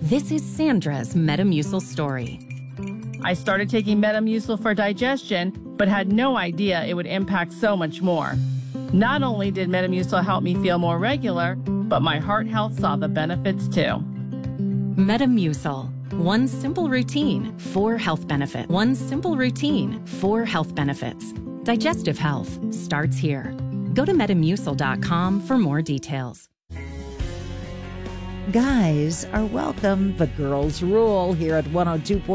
This is Sandra's Metamucil story. I started taking Metamucil for digestion, but had no idea it would impact so much more. Not only did Metamucil help me feel more regular, but my heart health saw the benefits too. Metamucil. One simple routine, 4 health benefits. One simple routine, 4 health benefits. Digestive health starts here. Go to Metamucil.com for more details. Guys are welcome, but girls rule here at 102.9